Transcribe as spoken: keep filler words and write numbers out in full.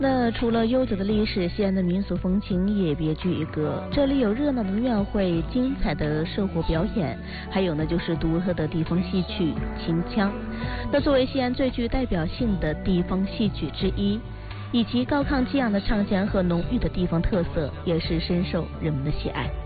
那除了悠久的历史，西安的民俗风情也别具一格。这里有热闹的庙会、精彩的生活表演，还有呢就是独特的地方戏曲秦腔。那作为西安最具代表性的地方戏曲之一，以其高亢激昂的唱腔和浓郁的地方特色，也是深受人们的喜爱。